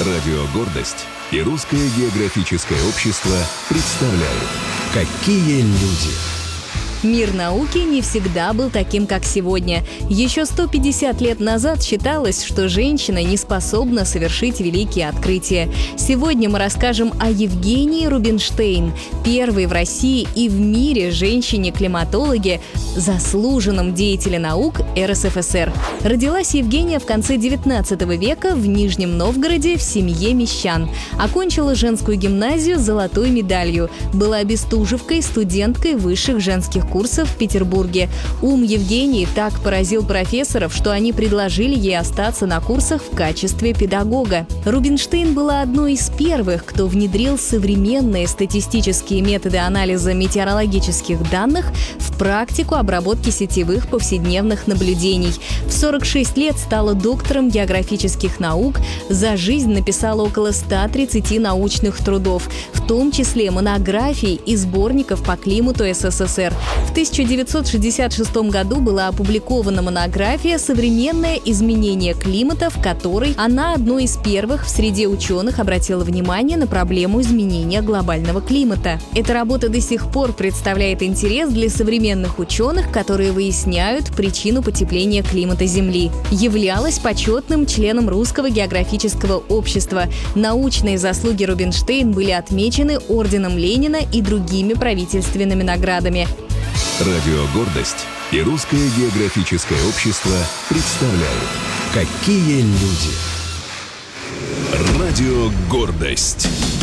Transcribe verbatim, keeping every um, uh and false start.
Радио «Гордость» и Русское географическое общество представляют «Какие люди». Мир науки не всегда был таким, как сегодня. Еще сто пятьдесят лет назад считалось, что женщина не способна совершить великие открытия. Сегодня мы расскажем о Евгении Рубинштейн, первой в России и в мире женщине-климатологе, заслуженном деятеле наук эр эс эф эс эр. Родилась Евгения в конце девятнадцатого века в Нижнем Новгороде в семье мещан. Окончила женскую гимназию с золотой медалью. Была бестужевкой, студенткой высших женских курсов в Петербурге. Ум Евгении так поразил профессоров, что они предложили ей остаться на курсах в качестве педагога. Рубинштейн была одной из первых, кто внедрил современные статистические методы анализа метеорологических данных в практику обработки сетевых повседневных наблюдений. В сорок шесть лет стала доктором географических наук, за жизнь написала около ста тридцати научных трудов, в том числе монографий и сборников по климату эс эс эс эр. В тысяча девятьсот шестьдесят шестом году была опубликована монография «Современное изменение климата», в которой она одной из первых в среде ученых обратила внимание на проблему изменения глобального климата. Эта работа до сих пор представляет интерес для современных ученых, которые выясняют причину потепления климата Земли. Являлась почетным членом Русского географического общества. Научные заслуги Рубинштейн были отмечены орденом Ленина и другими правительственными наградами. Радио «Гордость» и Русское географическое общество представляют «Какие люди». Радио «Гордость».